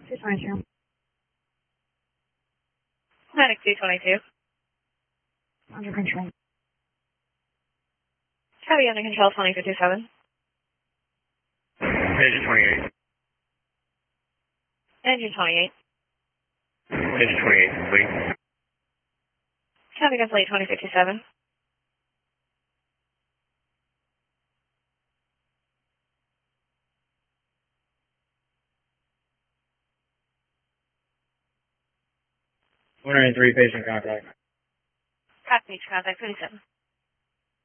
222. Medic 222. Under control. Heavy under control 2057. Engine 28. Engine 28. Engine 28 complete. Heavy complete 2057. One hundred and three patient contact. Pack beach contact 27.